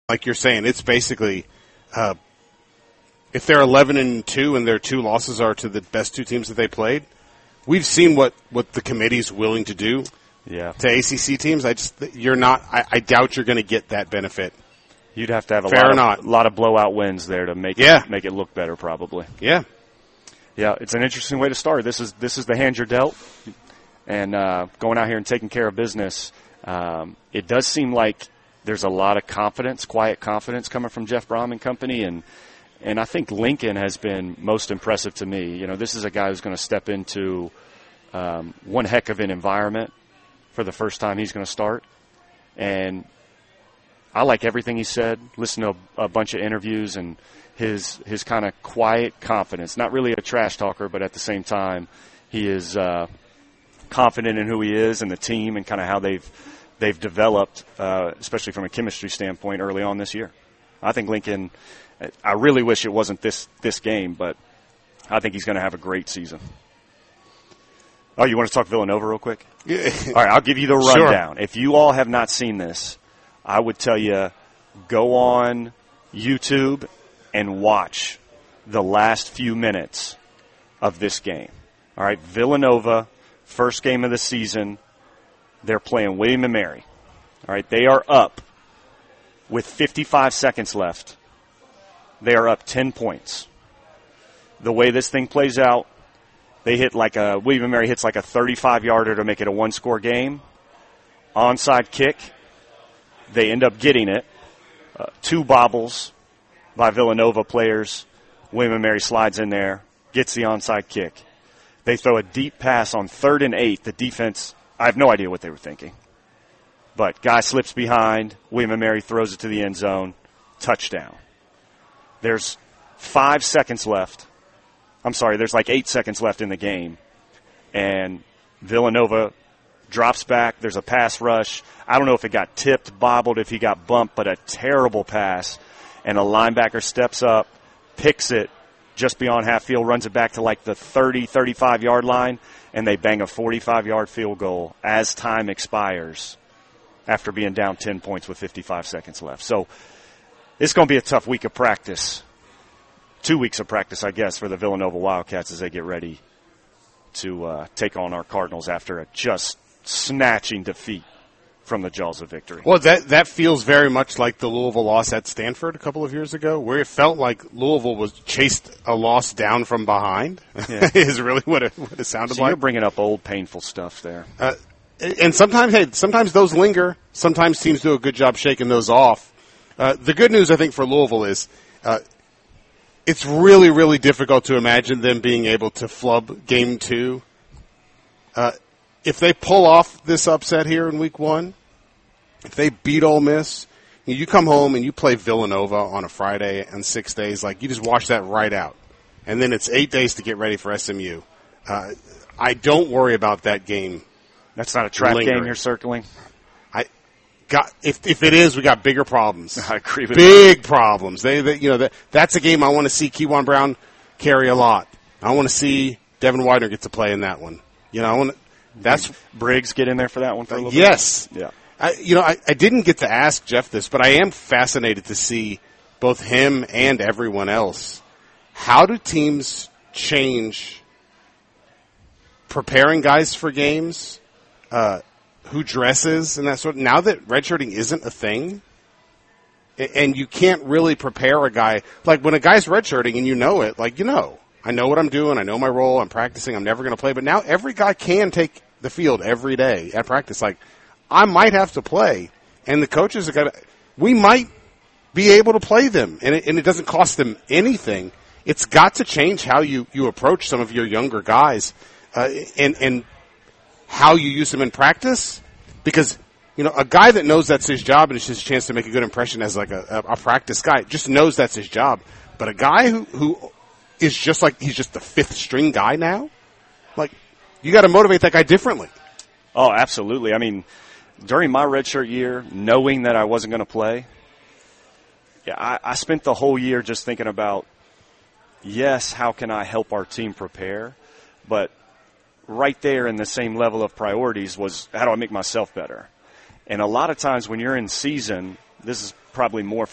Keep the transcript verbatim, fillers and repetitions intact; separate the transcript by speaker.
Speaker 1: like you're saying, it's basically uh, if they're eleven and two and their two losses are to the best two teams that they played, we've seen what, what the committee's willing to do
Speaker 2: yeah.
Speaker 1: to A C C teams. I just you're not. I, I doubt you're going to get that benefit.
Speaker 2: You'd have to have a
Speaker 1: Fair
Speaker 2: lot
Speaker 1: or not.
Speaker 2: of, lot of blowout wins there to make
Speaker 1: yeah.
Speaker 2: it, make it look better, probably.
Speaker 1: Yeah,
Speaker 2: yeah. It's an interesting way to start. This is this is the hand you're dealt, and uh, going out here and taking care of business. Um, it does seem like there's a lot of confidence, quiet confidence coming from Jeff Brom and company, and and I think Lincoln has been most impressive to me. You know, this is a guy who's going to step into um, one heck of an environment for the first time he's going to start, and I like everything he said. Listen to a, a bunch of interviews and his his kind of quiet confidence. Not really a trash talker, but at the same time, he is uh, confident in who he is and the team and kind of how they've they've developed, uh, especially from a chemistry standpoint early on this year. I think Lincoln, I really wish it wasn't this, this game, but I think he's going to have a great season. Oh, you want to talk Villanova real quick?
Speaker 1: Yeah.
Speaker 2: All right, I'll give you the rundown.
Speaker 1: Sure.
Speaker 2: If you all have not seen this, I would tell you go on YouTube and watch the last few minutes of this game. All right, Villanova, first game of the season. They're playing William and Mary. All right, they are up with fifty-five seconds left. They are up ten points. The way this thing plays out, they hit like a William and Mary hits like a thirty-five-yarder to make it a one-score game. Onside kick, they end up getting it. Uh, two bobbles by Villanova players. William and Mary slides in there, gets the onside kick. They throw a deep pass on third and eight. The defense, I have no idea what they were thinking. But guy slips behind. William and Mary throws it to the end zone. Touchdown. There's five seconds left. I'm sorry, there's like eight seconds left in the game. And Villanova drops back. There's a pass rush. I don't know if it got tipped, bobbled, if he got bumped, but a terrible pass. And a linebacker steps up, picks it just beyond half field, runs it back to like the thirty, thirty-five-yard line, and they bang a forty-five-yard field goal as time expires after being down ten points with fifty-five seconds left. So it's going to be a tough week of practice, two weeks of practice, I guess, for the Villanova Wildcats as they get ready to uh, take on our Cardinals after a just snatching defeat from the jaws of victory.
Speaker 1: Well, that that feels very much like the Louisville loss at Stanford a couple of years ago, where it felt like Louisville was chased a loss down from behind. Yeah. Is really what it, what it sounded
Speaker 2: so
Speaker 1: like.
Speaker 2: You're bringing up old, painful stuff there.
Speaker 1: Uh, and sometimes, hey, sometimes those linger. Sometimes teams do a good job shaking those off. Uh, the good news, I think, for Louisville is uh, it's really, really difficult to imagine them being able to flub game two. Uh, if they pull off this upset here in week one, if they beat Ole Miss, you come home and you play Villanova on a Friday and six days, like you just wash that right out. And then it's eight days to get ready for S M U. Uh, I don't worry about that game.
Speaker 2: That's not a trap
Speaker 1: lingering.
Speaker 2: game you're circling?
Speaker 1: I got if if it is, we got bigger problems.
Speaker 2: I agree with
Speaker 1: Big
Speaker 2: that.
Speaker 1: problems. They, they you know that that's a game I want to see Kewan Brown carry a lot. I want to see Devin Widener get to play in that one. You know, I want to, that's
Speaker 2: Briggs get in there for that one for a little
Speaker 1: yes.
Speaker 2: bit. Yes. Yeah.
Speaker 1: I, you know, I, I didn't get to ask Jeff this, but I am fascinated to see both him and everyone else. How do teams change preparing guys for games, uh, who dresses and that sort of, now that redshirting isn't a thing, and you can't really prepare a guy, like when a guy's redshirting and you know it, like, you know, I know what I'm doing, I know my role, I'm practicing, I'm never going to play, but now every guy can take the field every day at practice, like, I might have to play, and the coaches are going to, we might be able to play them, and it, and it doesn't cost them anything. It's got to change how you, you approach some of your younger guys, uh, and, and how you use them in practice, because, you know, a guy that knows that's his job and it's his chance to make a good impression as like a, a, a practice guy just knows that's his job. But a guy who, who is just like, he's just the fifth string guy now, like, you got to motivate that guy differently.
Speaker 2: Oh, absolutely. I mean, during my redshirt year, knowing that I wasn't going to play, yeah, I, I spent the whole year just thinking about, yes, how can I help our team prepare? But right there in the same level of priorities was, how do I make myself better? And a lot of times when you're in season, this is probably more